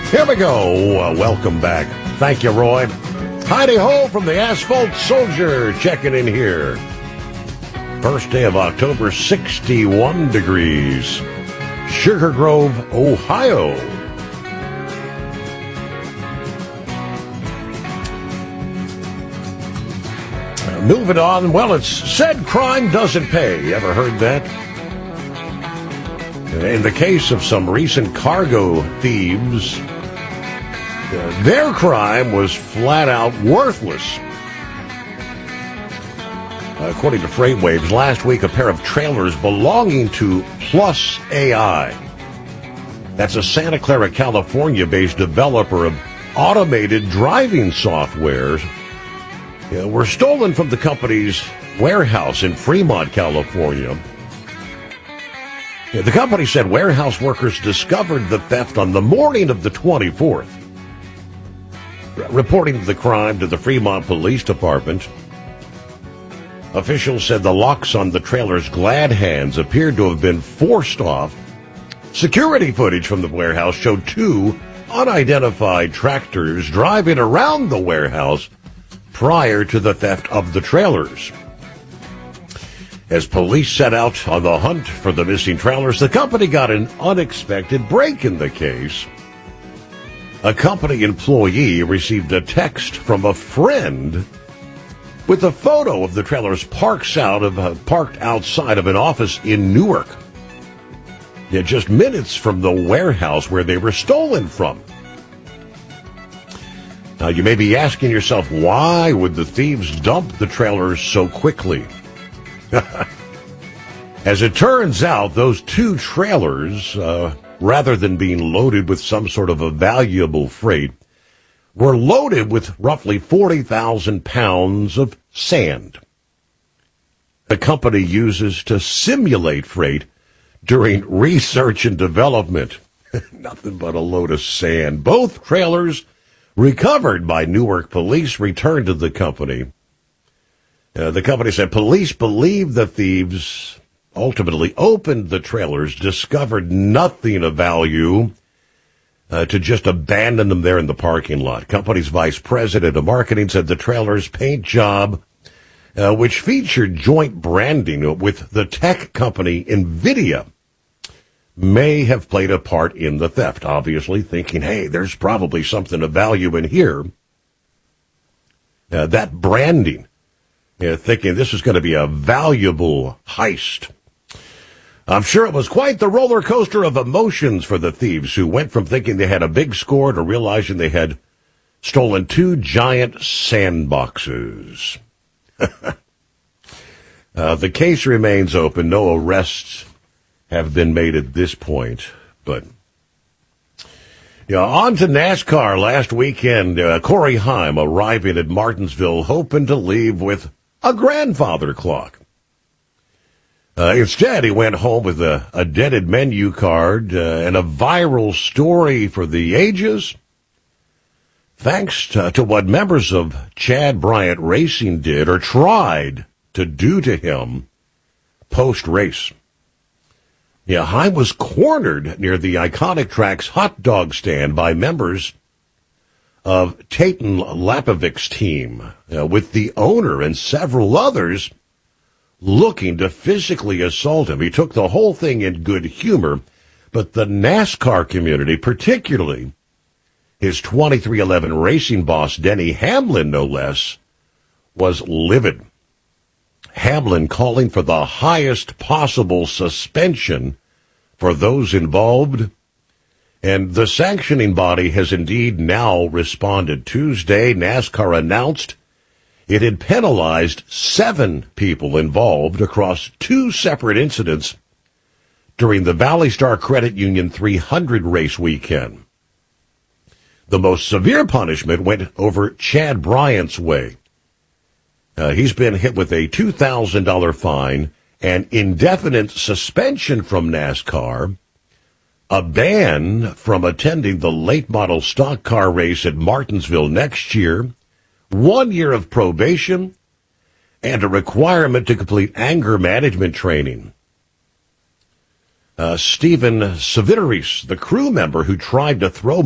Here we go. Welcome back. Thank you, Roy. Hidey-ho from the Asphalt Soldier checking in here. First day of October, 61 degrees. Sugar Grove, Ohio. Moving on. Well, it's said crime doesn't pay. You ever heard that? In the case of some recent cargo thieves, their crime was flat out worthless. According to FreightWaves, last week a pair of trailers belonging to Plus AI, that's a Santa Clara, California-based developer of automated driving software, were stolen from the company's warehouse in Fremont, California. The company said warehouse workers discovered the theft on the morning of the 24th. Reporting the crime to the Fremont Police Department, officials said the locks on the trailer's glad hands appeared to have been forced off. Security footage from the warehouse showed two unidentified tractors driving around the warehouse prior to the theft of the trailers. As police set out on the hunt for the missing trailers, the company got an unexpected break in the case. A company employee received a text from a friend with a photo of the trailers parked outside of an office in Newark, just minutes from the warehouse where they were stolen from. Now, you may be asking yourself, why would the thieves dump the trailers so quickly? As it turns out, those two trailers, rather than being loaded with some sort of a valuable freight, were loaded with roughly 40,000 pounds of sand. The company uses to simulate freight during research and development. Nothing but a load of sand. Both trailers, recovered by Newark police, returned to the company. The company said police believe the thieves ultimately opened the trailers, discovered nothing of value, to just abandon them there in the parking lot. Company's vice president of marketing said the trailer's paint job, which featured joint branding with the tech company NVIDIA, may have played a part in the theft, obviously thinking, hey, there's probably something of value in here. That branding, thinking this is going to be a valuable heist. I'm sure it was quite the roller coaster of emotions for the thieves, who went from thinking they had a big score to realizing they had stolen two giant sandboxes. The case remains open. No arrests have been made at this point. But on to NASCAR last weekend. Corey Heim arriving at Martinsville, hoping to leave with a grandfather clock. Instead, he went home with a dented menu card and a viral story for the ages, thanks to what members of Chad Bryant Racing did or tried to do to him post-race. Heim was cornered near the iconic track's hot dog stand by members of Tayton Lapovic's team, with the owner and several others looking to physically assault him. He took the whole thing in good humor, but the NASCAR community, particularly his 2311 racing boss, Denny Hamlin, no less, was livid. Hamlin calling for the highest possible suspension for those involved. And the sanctioning body has indeed now responded. Tuesday, NASCAR announced it had penalized 7 people involved across 2 separate incidents during the Valley Star Credit Union 300 race weekend. The most severe punishment went over Chad Bryant's way. He's been hit with a $2,000 fine, an indefinite suspension from NASCAR, a ban from attending the late model stock car race at Martinsville next year, 1 year of probation, and a requirement to complete anger management training. Stephen Savidaris, the crew member who tried to throw